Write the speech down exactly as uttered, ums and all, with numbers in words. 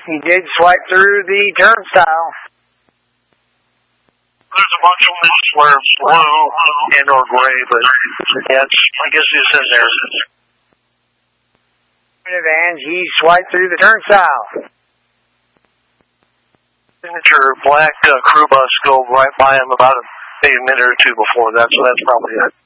He did swipe through the turnstile. There's a bunch of them that swear blue and or gray, but yeah, I guess he's in there. And he swiped through the turnstile. Signature black uh, crew bus go right by him about a, maybe a minute or two before that, so that's probably it.